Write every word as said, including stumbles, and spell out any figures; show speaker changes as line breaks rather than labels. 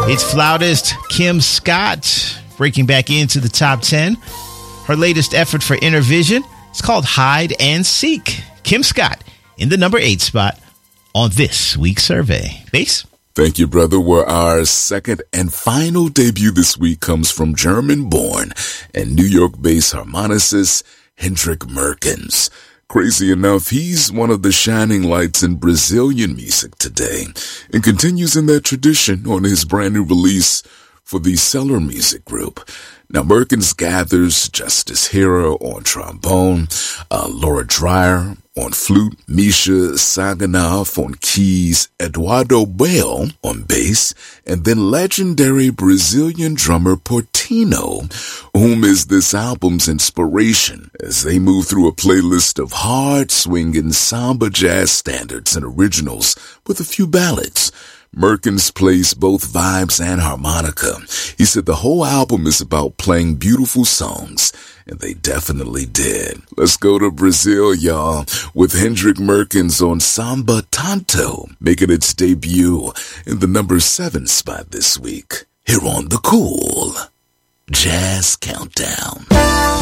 It's flautist Kim Scott breaking back into the top ten. Her latest effort for Intervision is called Hide and Seek. Kim Scott in the number eight spot on this week's survey. Bass?
Thank you, brother. Where our second and final debut this week comes from German-born and New York-based harmonicist Hendrik Merkens. Crazy enough, he's one of the shining lights in Brazilian music today and continues in that tradition on his brand new release for the Cellar Music Group. Now, Merkens gathers Justice Hero on trombone, uh, Laura Dreyer on flute, Misha Saganov on keys, Eduardo Bell on bass, and then legendary Brazilian drummer Portinho, whom is this album's inspiration as they move through a playlist of hard-swinging samba jazz standards and originals with a few ballads. Merkens plays both vibes and harmonica. He said the whole album is about playing beautiful songs, and they definitely did. Let's go to Brazil, y'all, with Hendrik Merkens on Samba Tanto, making its debut in the number seven spot this week, here on the Cool Jazz Countdown.